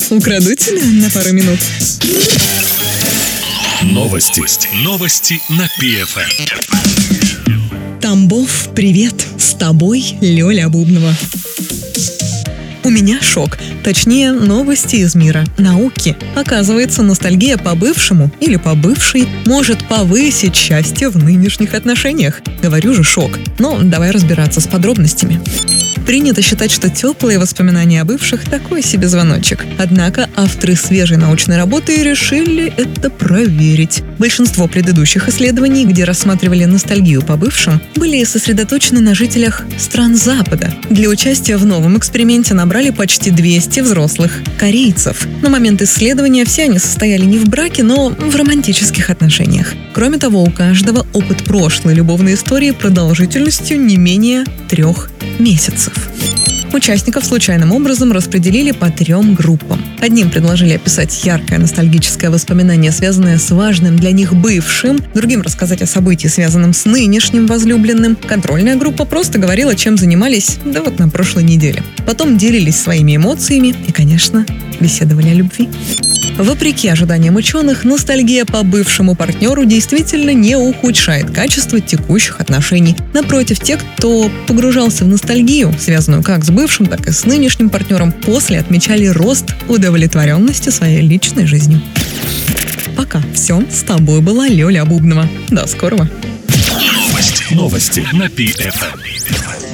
Украду тебя на пару минут. Новости на ПФМ. Тамбов, привет! С тобой Лёля Бубнова. У меня шок. Точнее, новости из мира науки. Оказывается, ностальгия по бывшему или по бывшей может повысить счастье в нынешних отношениях. Говорю же, шок. Но давай разбираться с подробностями. Принято считать, что теплые воспоминания о бывших – такой себе звоночек. Однако авторы свежей научной работы решили это проверить. Большинство предыдущих исследований, где рассматривали ностальгию по бывшим, были сосредоточены на жителях стран Запада. Для участия в новом эксперименте набрали почти 200 взрослых корейцев. На момент исследования все они состояли не в браке, но в романтических отношениях. Кроме того, у каждого опыт прошлой любовной истории продолжительностью не менее 3 месяцев. Участников случайным образом распределили по 3 группам. Одним предложили описать яркое ностальгическое воспоминание, связанное с важным для них бывшим, другим рассказать о событии, связанном с нынешним возлюбленным. Контрольная группа просто говорила, чем занимались, на прошлой неделе. Потом делились своими эмоциями и, конечно, беседовали о любви. Вопреки ожиданиям ученых, ностальгия по бывшему партнеру действительно не ухудшает качество текущих отношений. Напротив, те, кто погружался в ностальгию, связанную как с бывшим, так и с нынешним партнером, после отмечали рост удовлетворенности своей личной жизнью. Пока. Все. С тобой была Лёля Бубнова. До скорого. Новости на ПФМ.